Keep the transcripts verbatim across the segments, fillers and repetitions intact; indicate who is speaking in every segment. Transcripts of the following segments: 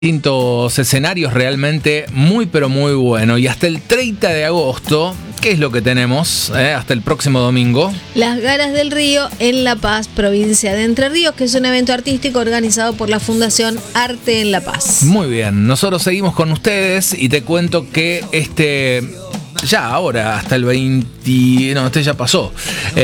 Speaker 1: Distintos escenarios realmente muy pero muy bueno. Y hasta el treinta de agosto, ¿qué es lo que tenemos? Eh, hasta el próximo domingo.
Speaker 2: Las Galas del Río en La Paz, provincia de Entre Ríos, que es un evento artístico organizado por la Fundación Arte en La Paz.
Speaker 1: Muy bien, nosotros seguimos con ustedes y te cuento que este... Ya ahora, hasta el veinte... No, este ya pasó.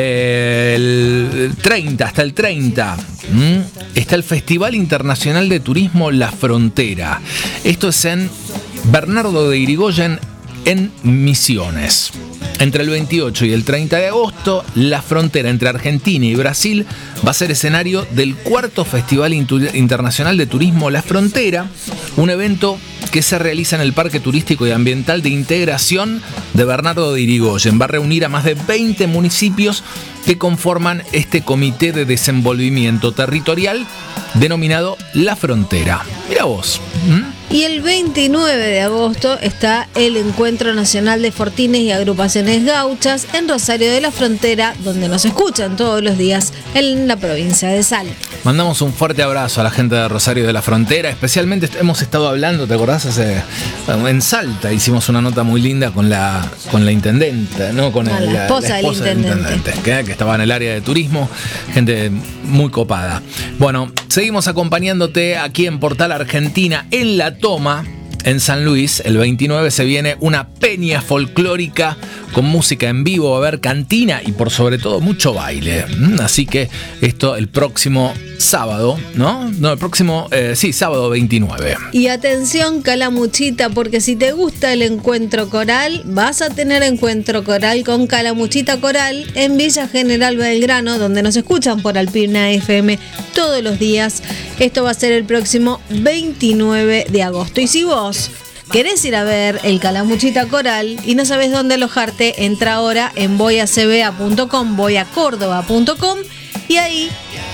Speaker 1: Eh, el treinta, hasta el treinta. ¿m? Está el Festival Internacional de Turismo La Frontera. Esto es en Bernardo de Irigoyen, en Misiones. Entre el veintiocho y el treinta de agosto, la frontera entre Argentina y Brasil va a ser escenario del cuarto Festival Internacional de Turismo La Frontera, un evento que se realiza en el Parque Turístico y Ambiental de Integración de Bernardo de Irigoyen. Va a reunir a más de veinte municipios que conforman este comité de desenvolvimiento territorial denominado La Frontera. Mira vos. ¿Mm?
Speaker 2: Y el veintinueve de agosto está el Encuentro Nacional de Fortines y Agrupaciones Gauchas en Rosario de la Frontera, donde nos escuchan todos los días en la provincia de Salta.
Speaker 1: Mandamos un fuerte abrazo a la gente de Rosario de la Frontera. Especialmente hemos estado hablando, ¿te acordás? Hace, en Salta hicimos una nota muy linda con la, con la intendente, ¿no? Con
Speaker 2: Ah,
Speaker 1: el,
Speaker 2: la esposa,
Speaker 1: la esposa
Speaker 2: del intendente,
Speaker 1: del intendente que, que estaba en el área de turismo. Gente muy copada. Bueno, seguimos acompañándote aquí en Portal Argentina, en La Toma. En San Luis, el veintinueve, se viene una peña folclórica con música en vivo, va a haber cantina y por sobre todo mucho baile. Así que esto el próximo sábado, ¿no? No, el próximo, eh, sí, sábado veintinueve.
Speaker 2: Y atención, Calamuchita, porque si te gusta el encuentro coral, vas a tener encuentro coral con Calamuchita Coral en Villa General Belgrano, donde nos escuchan por Alpina F M todos los días. Esto va a ser el próximo veintinueve de agosto. Y si vos querés ir a ver el Calamuchita Coral y no sabés dónde alojarte, entra ahora en voy a c b a punto com, voy a córdoba punto com y ahí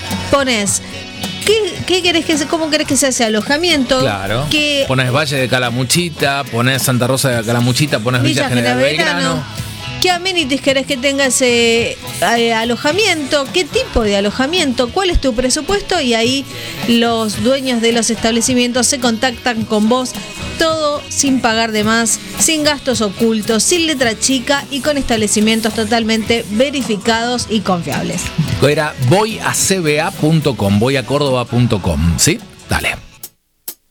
Speaker 2: pones ¿qué, qué querés que se, cómo querés que sea ese alojamiento.
Speaker 1: Claro.
Speaker 2: Que
Speaker 1: pones Valle de Calamuchita, pones Santa Rosa de Calamuchita, pones Villa, Villa General Belgrano. Belgrano.
Speaker 2: ¿Qué amenities querés que tenga ese eh, alojamiento? ¿Qué tipo de alojamiento? ¿Cuál es tu presupuesto? Y ahí los dueños de los establecimientos se contactan con vos. Todo sin pagar de más, sin gastos ocultos, sin letra chica y con establecimientos totalmente verificados y confiables.
Speaker 1: Era voy a c b a punto com, voy a córdoba punto com, ¿sí? Dale.